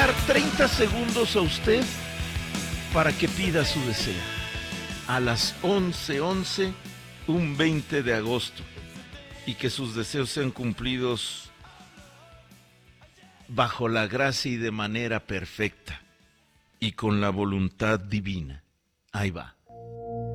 dar 30 segundos a usted para que pida su deseo. A las 11:11, un 20 de agosto. Y que sus deseos sean cumplidos bajo la gracia y de manera perfecta. Y con la voluntad divina. Ahí va.